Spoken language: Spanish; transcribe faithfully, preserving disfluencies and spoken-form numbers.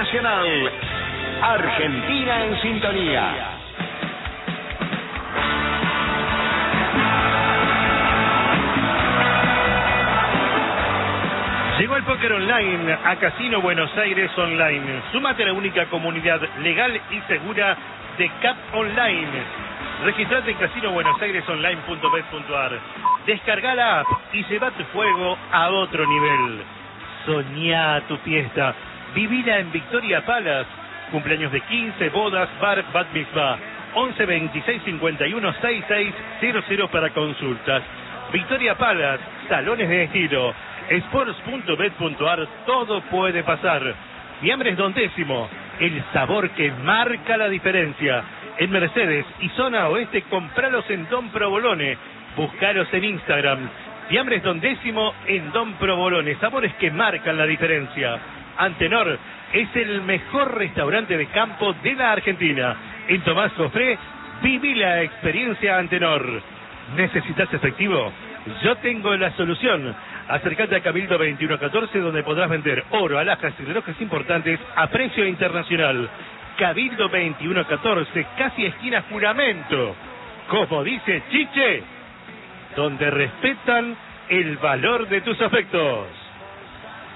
Nacional. Argentina en sintonía. Llegó el póker online a Casino Buenos Aires Online. Súmate a la única comunidad legal y segura de Cap Online. Registrate en casino buenos aires online punto bet punto ar. Descarga la app y lleva tu juego a otro nivel. Soñá tu fiesta. Vivila en Victoria Palace. Cumpleaños de quince, bodas, bar, bat mitzvah. once veintiséis cincuenta y uno sesenta y seis cero cero para consultas. Victoria Palace, salones de estilo. sports punto bet punto ar, todo puede pasar. Fiambres Don Décimo, el sabor que marca la diferencia. En Mercedes y zona oeste, compralos en Don Provolone. Buscaros en Instagram. Fiambres Don Décimo en Don Provolone, sabores que marcan la diferencia. Antenor es el mejor restaurante de campo de la Argentina. En Tomás Jofré, viví la experiencia Antenor. ¿Necesitas efectivo? Yo tengo la solución. Acércate a Cabildo veintiuno catorce, donde podrás vender oro, alhajas y relojes importantes a precio internacional. Cabildo veintiuno catorce, casi esquina Juramento. Como dice Chiche, donde respetan el valor de tus afectos.